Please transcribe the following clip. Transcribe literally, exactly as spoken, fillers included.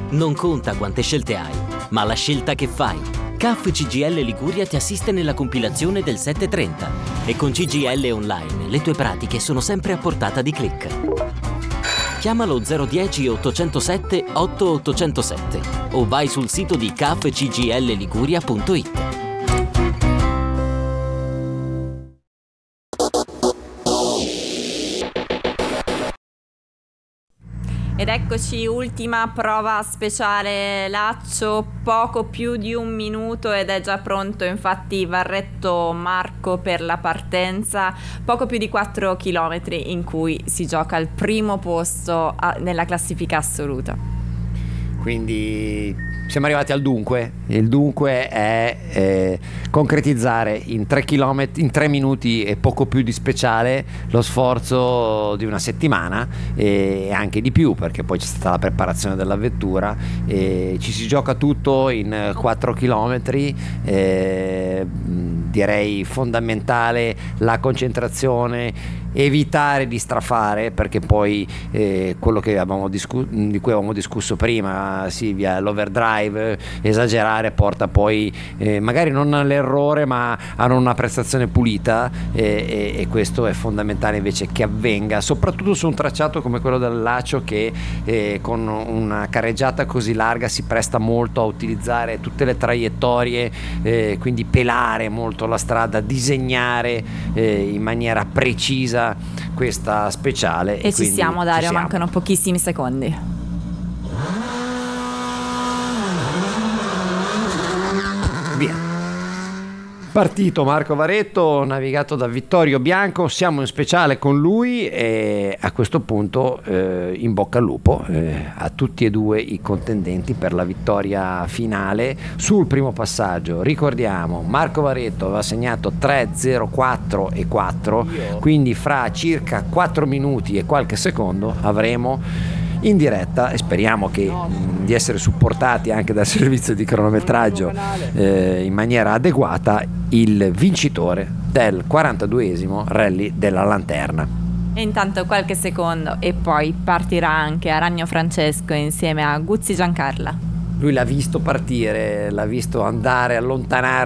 Non conta quante scelte hai, ma la scelta che fai. C A F C G I L Liguria ti assiste nella compilazione del settecentotrenta e con C G I L Online le tue pratiche sono sempre a portata di click. Chiamalo zero uno zero ottocentosette otto ottocentosette o vai sul sito di c a f c g l liguria punto i t. Ed eccoci, ultima prova speciale Laccio, poco più di un minuto ed è già pronto infatti Varretto Marco per la partenza, poco più di quattro chilometri in cui si gioca il primo posto a, nella classifica assoluta. Quindi siamo arrivati al dunque. Il dunque è eh, concretizzare in tre chilometri, in tre minuti e poco più di speciale lo sforzo di una settimana e anche di più, perché poi c'è stata la preparazione della vettura e ci si gioca tutto in quattro chilometri. Eh, direi fondamentale la concentrazione, evitare di strafare, perché poi eh, quello che avevamo discu- di cui avevamo discusso prima, Silvia, l'overdrive, esagerare porta poi eh, magari non all'errore ma a non una prestazione pulita e, e, e questo è fondamentale invece che avvenga, soprattutto su un tracciato come quello del Lacio che eh, con una carreggiata così larga si presta molto a utilizzare tutte le traiettorie, eh, quindi pelare molto la strada, disegnare eh, in maniera precisa questa speciale. E, e ci siamo, Dario, ci siamo. Mancano pochissimi secondi. Via. Partito Marco Varretto, navigato da Vittorio Bianco, siamo in speciale con lui e a questo punto eh, in bocca al lupo eh, a tutti e due i contendenti per la vittoria finale sul primo passaggio. Ricordiamo, Marco Varretto aveva segnato tre zero quattro e quattro, quindi fra circa quattro minuti e qualche secondo avremo in diretta, e speriamo che mh, di essere supportati anche dal servizio di cronometraggio eh, in maniera adeguata, il vincitore del quarantaduesimo Rally della Lanterna. E intanto qualche secondo e poi partirà anche Aragno Francesco insieme a Guzzi Giancarla. Lui l'ha visto partire, l'ha visto andare, allontanarsi